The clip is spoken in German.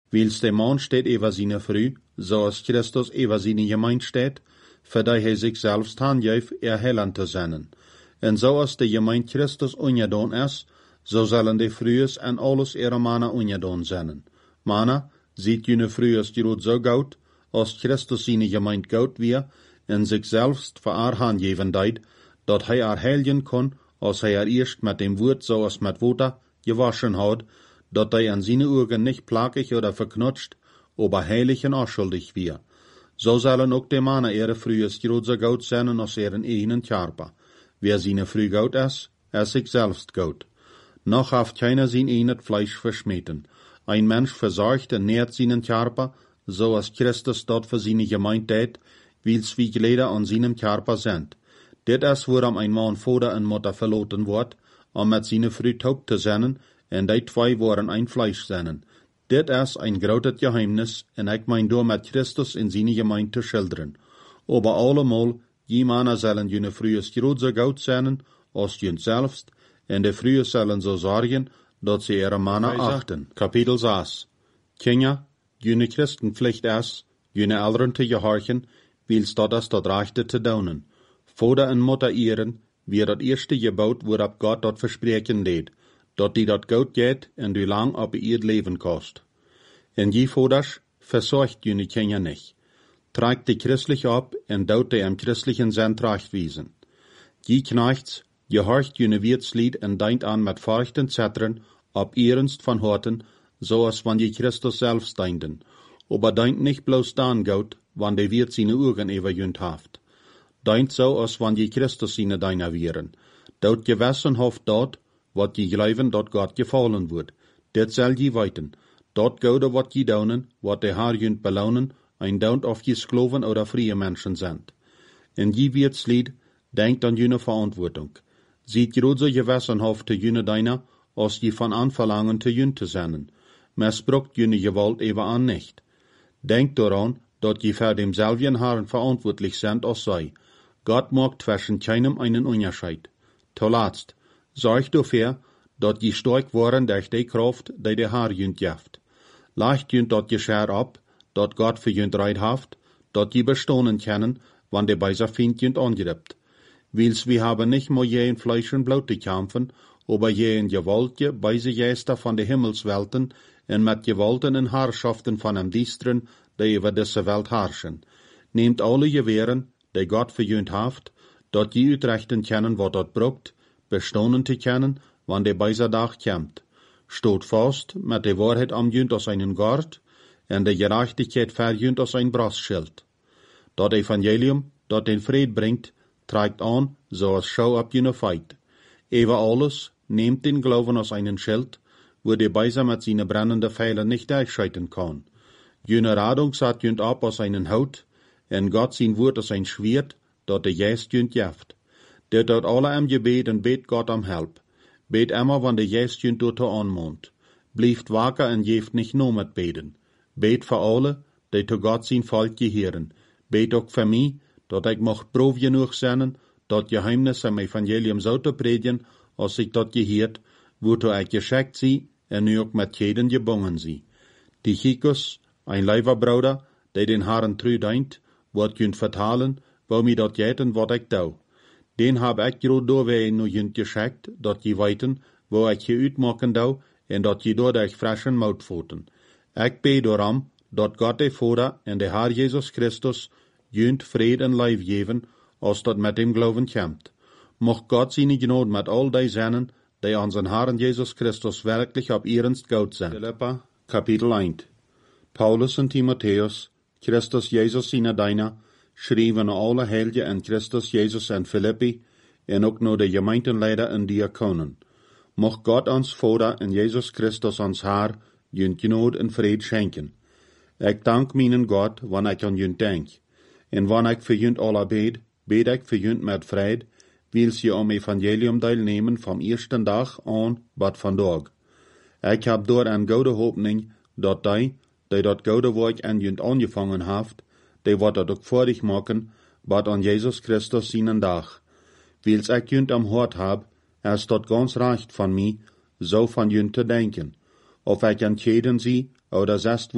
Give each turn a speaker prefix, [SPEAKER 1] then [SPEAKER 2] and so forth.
[SPEAKER 1] Wils der Mann steht über seine Frau, so als Christus über seine Gemeinde steht, für die er sich selbst handgeeft, Heiland zu sein. Und so als die Gemeinde Christus ungedaan ist, so sollen die Frühes en alles ihre Männer ungedaan zijn. Männer, sieht jene Frühes Jod so gut, als Christus seine Gemeinde gut wie, en sich selbst für haar handgeven deed, dat hij haar heiligen kon, als hij haar eerst met dem Wort so als met Water gewaschen hat, dat hij an seine Augen nicht plagig oder verknutscht, aber heilig und unschuldig wie. So sollen auch die Männer ihre Frühes Jod so gut sein als ihren eigenen Körper. Wer seine Früh gut ist sich selbst gut. Noch haft keiner sein eigenes Fleisch verschmähten. Ein Mensch versorgt und nährt seinen Körper, so als Christus dort für seine Gemeinde tät, wils wie Glieder an seinem Körper sind. Dit ist, worum ein Mann Vater und Mutter verloten wird, mit seine Früh taub zu sein, und die zwei waren ein Fleisch sein. Dit ist ein großes Geheimnis, und ich mein door mit Christus in seine Gemeinde zu schildern. Aber allemal, die Männer sollen jene Frühes Jod so gut sein, als jene selbst, und die Frühe sollen so sorgen, dass sie ihre Männer achten. Kapitel 6. Kinder, jene Christenpflicht ist, jene Eltern zu gehorchen, wils das Rechte zu tun. Vater und Mutter ehren, wie das erste Gebot, worab Gott dort versprechen deed, dat die dat gut geht und wie lang ob ihr Leben kost. Und je Vaters versorgt jene Kinder nicht. Tragt die christlich ab und daut die im christlichen Sinn trachtwiesen. Je Knechts, gehorcht jene Wirtslied und deint an mit feuchten Zettern, ob ernst von Horten, so als wann je Christus selbst deinten. Aber deint nicht bloß dann gut, wann der Wirt seine Augen überjünd haft. Deint so, als wann je Christus seine Deiner wären. Daut gewiss und hofft dort, wat je glauben, dat Gott gefallen wird. Det soll je weiten. Dort gode wat je daunen, wat der Herr jünd belohnen, ein Daunt auf je Skloven oder frie Menschen sind. In je Wirtslied, denkt an jene Verantwortung. Sieht Jod so gewiss und hofft zu jene Deiner, als je von Anverlangen zu jünd zu sein. Missbraucht jene Gewalt eben an nicht. Denkt daran, dat je für demselben Herrn verantwortlich sind als sei. Gott mag zwischen keinem einen Unterschied. Zuletzt, sorgt dafür, dat je stark waren durch die Kraft, die der Herr jünd jaft. Leicht jünd dat Geschirr ab, dat Gott für jünd reit haft, dat je bestohnen können, wann der beiser Find jünd angreift. Wils wir haben nicht mehr je in Fleisch und Blut zu kämpfen, aber je in Gewaltje, beise Geister von der Himmelswelten, und mit Gewalten und Herrschaften von dem Diestren, die über diese Welt herrschen. Nehmt alle Gewehren, die Gott für jünd haft, dat je utrechten können, wat dat brucht, bestohnen zu können, wann der beiser Tag kommt. Stot fast mit der Wahrheit am jünd aus einen Gart, und der Gerechtigkeit verjünd aus ein Brastschild. Dat Evangelium, dat den Fried bringt, trägt an, so als Schau ab jene Feit. Über alles, nehmt den Glauben aus einen Schild, wo der Beiser mit seinen brennenden Pfeilen nicht durchscheiten kann. Jene Radung sagt jünd ab aus einen Haut, und Gott sein Wort aus ein Schwert, dat der Geist jünd jaft. Der dort alle am Gebet und bet Gott am Help. Bet immer, wann der Geist jünd dort anmond. Blieft wacker und jeft nicht nur mit beten. Bet für alle, die zu Gott sein Volk gehören. Bet auch für mich, dat ich mocht prof genug sein, dat Geheimnis am Evangelium so zu predigen, als ich dat gehört, wozu ich geschickt sie, und nu auch mit jeden gebungen sie. Tychicus, ein Leiberbruder, der den Herrn treu deint, wird jünd vertalen, wo mir dat jäten, wat ich dau. Den hab ich grad doorwee nu jünd geschickt, dat je weiten, wo ich je uitmaken dau, en dat je door durch frischen Mautpfoten. Ich bete darum, dat Gott der Vater en der Herr Jesus Christus jünd Fried en Leib geben, als dat mit dem Glauben kommt. Mocht Gott seine Gnade mit all die seinen, die an den Herrn Jesus Christus wirklich ab ernst gut sind. Philippa, Kapitel 1. Paulus und Timotheus, Christus Jesus seine Deiner, schrieben alle Heiligen in Christus Jesus in Philippi, en ook nur de Gemeindenleider en Diakonen. Mocht Gott ons Vater en Jesus Christus ons Herr, jünd Gnade en Fried schenken. Ich dank meinen Gott, wann ich an jünd denk. En wann ich für jünd alle bet ich für jünd mit Fried, wils je am Evangelium teilnehmen vom ersten Tag an bat vandaag. Ich hab door een gode Hoffnung, dat die dat gode werk an jünd angefangen haft, die wat dat ook fertig maken, bat an Jesus Christus seinen Tag. Wils ich jünd am Hort hab, ist dat ganz recht von mir, so von jünd zu denken. Of ich entscheiden sie, oder zest